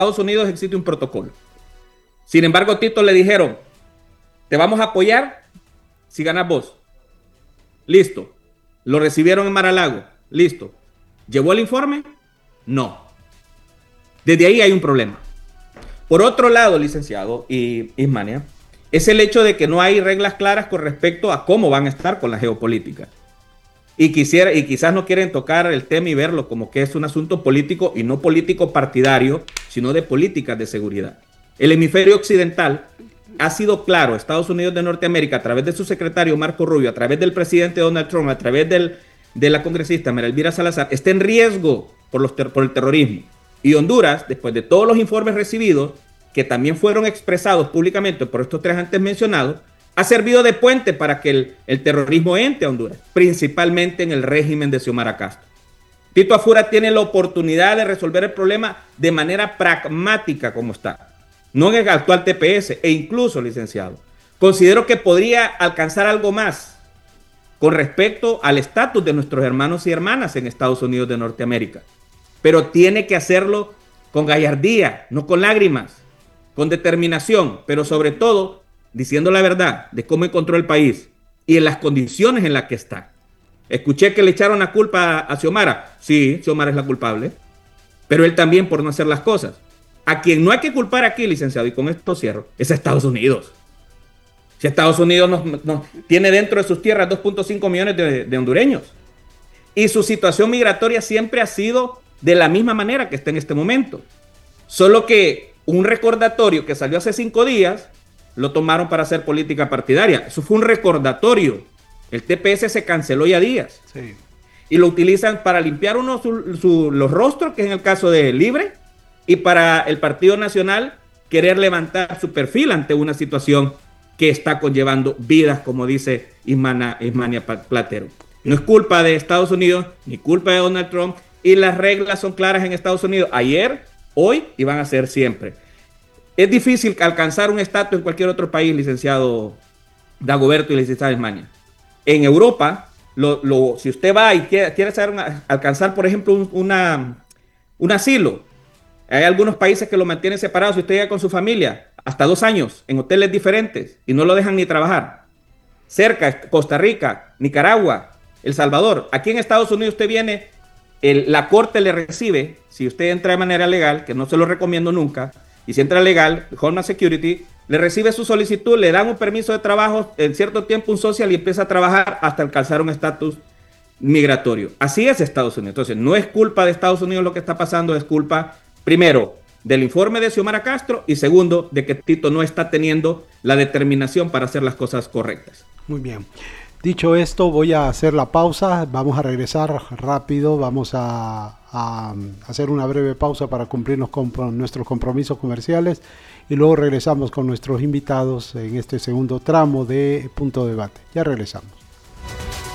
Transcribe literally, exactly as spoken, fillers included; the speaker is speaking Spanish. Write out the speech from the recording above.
Estados Unidos existe un protocolo. Sin embargo, a Tito le dijeron, te vamos a apoyar si ganas vos. Listo. Lo recibieron en Mar-a-Lago. Listo. ¿Llegó el informe? No. Desde ahí hay un problema. Por otro lado, licenciado y Ismania, es el hecho de que no hay reglas claras con respecto a cómo van a estar con la geopolítica. Y, quisiera, y quizás no quieren tocar el tema y verlo como que es un asunto político y no político partidario, sino de políticas de seguridad. El hemisferio occidental ha sido claro, Estados Unidos de Norteamérica, a través de su secretario Marco Rubio, a través del presidente Donald Trump, a través del, de la congresista María Elvira Salazar, está en riesgo por, los ter por el terrorismo. Y Honduras, después de todos los informes recibidos, que también fueron expresados públicamente por estos tres antes mencionados, ha servido de puente para que el, el terrorismo entre a Honduras, principalmente en el régimen de Xiomara Castro. Tito Afura tiene la oportunidad de resolver el problema de manera pragmática como está, no en el actual T P S, e incluso, licenciado, considero que podría alcanzar algo más con respecto al estatus de nuestros hermanos y hermanas en Estados Unidos de Norteamérica, pero tiene que hacerlo con gallardía, no con lágrimas, con determinación, pero sobre todo diciendo la verdad de cómo encontró el país y en las condiciones en las que está. Escuché que le echaron la culpa a Xiomara. Sí, Xiomara es la culpable, pero él también por no hacer las cosas. A quien no hay que culpar aquí, licenciado, y con esto cierro, es a Estados Unidos. Si Estados Unidos nos, nos, tiene dentro de sus tierras dos punto cinco millones de, de hondureños, y su situación migratoria siempre ha sido de la misma manera que está en este momento. Solo que un recordatorio que salió hace cinco días lo tomaron para hacer política partidaria. Eso fue un recordatorio. El T P S se canceló ya días. Sí. Y lo utilizan para limpiar uno su, su, los rostros, que es en el caso de Libre, y para el Partido Nacional querer levantar su perfil ante una situación que está conllevando vidas, como dice Ismana, Ismania Platero. No es culpa de Estados Unidos, ni culpa de Donald Trump, y las reglas son claras en Estados Unidos. Ayer, hoy y van a ser siempre. Es difícil alcanzar un estatus en cualquier otro país, licenciado Dagoberto y licenciada Ismania. En Europa, lo, lo, si usted va y quiere, quiere saber una, alcanzar, por ejemplo, un, una, un asilo, hay algunos países que lo mantienen separado. Si usted llega con su familia, hasta dos años, en hoteles diferentes, y no lo dejan ni trabajar. Cerca, Costa Rica, Nicaragua, El Salvador. Aquí en Estados Unidos usted viene, el, la corte le recibe, si usted entra de manera legal, que no se lo recomiendo nunca, y si entra legal, Homeland Security, le recibe su solicitud, le dan un permiso de trabajo, en cierto tiempo un social, y empieza a trabajar hasta alcanzar un estatus migratorio. Así es Estados Unidos. Entonces, no es culpa de Estados Unidos lo que está pasando, es culpa, primero, del informe de Xiomara Castro, y segundo, de que Tito no está teniendo la determinación para hacer las cosas correctas. Muy bien. Dicho esto, voy a hacer la pausa, vamos a regresar rápido, vamos a, a hacer una breve pausa para cumplirnos con nuestros compromisos comerciales y luego regresamos con nuestros invitados en este segundo tramo de Punto de Debate. Ya regresamos.